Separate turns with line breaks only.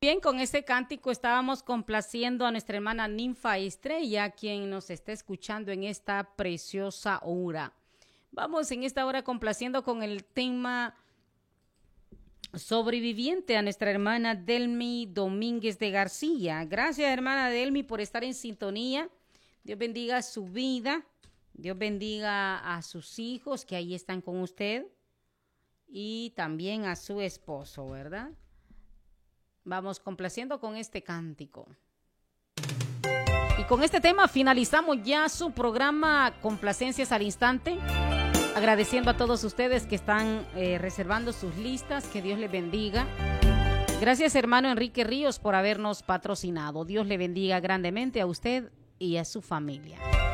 Bien, con este cántico estábamos complaciendo a nuestra hermana Ninfa Estrella, quien nos está escuchando en esta preciosa hora. Vamos en esta hora complaciendo con el tema sobreviviente a nuestra hermana Delmi Domínguez de García. Gracias, hermana Delmi, por estar en sintonía. Dios bendiga su vida. Dios bendiga a sus hijos que ahí están con usted y también a su esposo, ¿verdad? Vamos complaciendo con este cántico. Y con este tema finalizamos ya su programa Complacencias al Instante. Agradeciendo a todos ustedes que están reservando sus listas. Que Dios les bendiga. Gracias, hermano Enrique Ríos, por habernos patrocinado. Dios le bendiga grandemente a usted y a su familia.